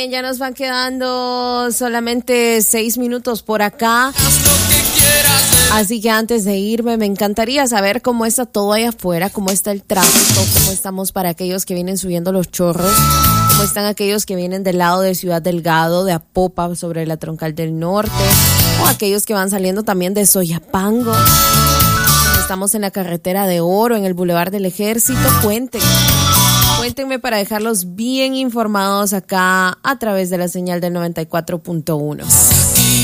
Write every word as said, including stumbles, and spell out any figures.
Bien, ya nos van quedando solamente seis minutos por acá. Así que antes de irme, me encantaría saber cómo está todo allá afuera, cómo está el tráfico, cómo estamos para aquellos que vienen subiendo los chorros, cómo están aquellos que vienen del lado de Ciudad Delgado, de Apopa, sobre la Troncal del Norte, o aquellos que van saliendo también de Soyapango. Estamos en la carretera de Oro, en el Boulevard del Ejército. Cuéntenme, cuéntenme para dejarlos bien informados acá a través de la señal del noventa y cuatro punto uno.